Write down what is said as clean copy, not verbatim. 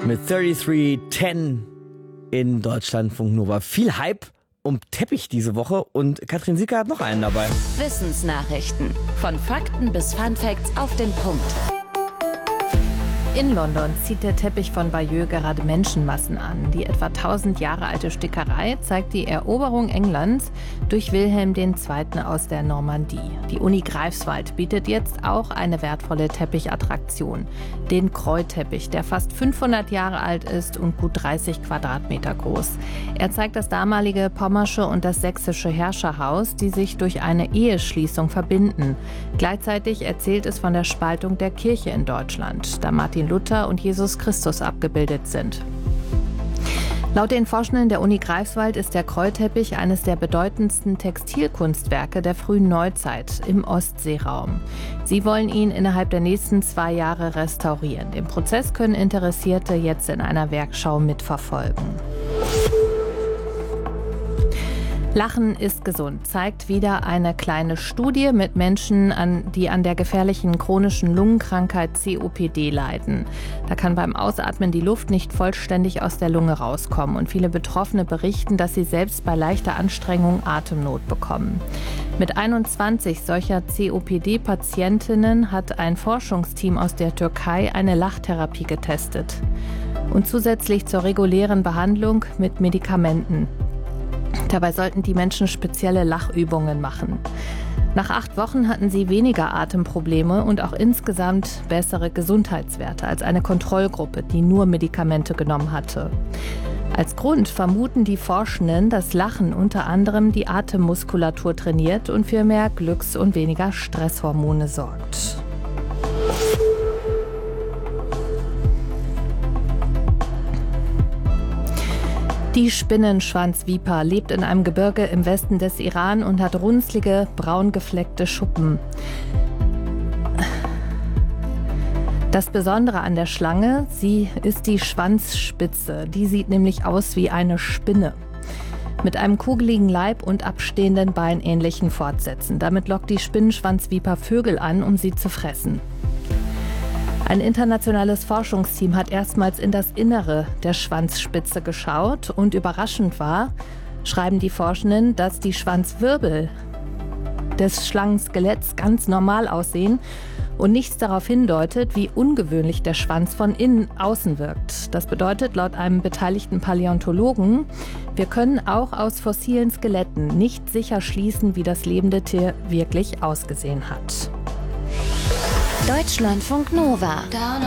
Mit 3310 in Deutschlandfunk Nova. Viel Hype um Teppich diese Woche und Katrin Sicker hat noch einen dabei. Wissensnachrichten. Von Fakten bis Funfacts auf den Punkt. In London zieht der Teppich von Bayeux gerade Menschenmassen an. Die etwa 1000 Jahre alte Stickerei zeigt die Eroberung Englands durch Wilhelm II. Aus der Normandie. Die Uni Greifswald bietet jetzt auch eine wertvolle Teppichattraktion. Den Kreuteppich, der fast 500 Jahre alt ist und gut 30 Quadratmeter groß. Er zeigt das damalige pommersche und das sächsische Herrscherhaus, die sich durch eine Eheschließung verbinden. Gleichzeitig erzählt es von der Spaltung der Kirche in Deutschland, da Martin Luther und Jesus Christus abgebildet sind. Laut den Forschenden der Uni Greifswald ist der Kreuteppich eines der bedeutendsten Textilkunstwerke der frühen Neuzeit im Ostseeraum. Sie wollen ihn innerhalb der nächsten 2 Jahre restaurieren. Den Prozess können Interessierte jetzt in einer Werkschau mitverfolgen. Lachen ist gesund, zeigt wieder eine kleine Studie mit Menschen, die an der gefährlichen chronischen Lungenkrankheit COPD leiden. Da kann beim Ausatmen die Luft nicht vollständig aus der Lunge rauskommen und viele Betroffene berichten, dass sie selbst bei leichter Anstrengung Atemnot bekommen. Mit 21 solcher COPD-Patientinnen hat ein Forschungsteam aus der Türkei eine Lachtherapie getestet und zusätzlich zur regulären Behandlung mit Medikamenten. Dabei sollten die Menschen spezielle Lachübungen machen. Nach 8 Wochen hatten sie weniger Atemprobleme und auch insgesamt bessere Gesundheitswerte als eine Kontrollgruppe, die nur Medikamente genommen hatte. Als Grund vermuten die Forschenden, dass Lachen unter anderem die Atemmuskulatur trainiert und für mehr Glücks- und weniger Stresshormone sorgt. Die Spinnenschwanzviper lebt in einem Gebirge im Westen des Iran und hat runzlige, braun gefleckte Schuppen. Das Besondere an der Schlange, sie ist die Schwanzspitze. Die sieht nämlich aus wie eine Spinne. Mit einem kugeligen Leib und abstehenden beinähnlichen Fortsätzen. Damit lockt die Spinnenschwanzviper Vögel an, um sie zu fressen. Ein internationales Forschungsteam hat erstmals in das Innere der Schwanzspitze geschaut und überraschend war, schreiben die Forschenden, dass die Schwanzwirbel des Schlangenskeletts ganz normal aussehen und nichts darauf hindeutet, wie ungewöhnlich der Schwanz von innen außen wirkt. Das bedeutet laut einem beteiligten Paläontologen, wir können auch aus fossilen Skeletten nicht sicher schließen, wie das lebende Tier wirklich ausgesehen hat. Deutschlandfunk Nova.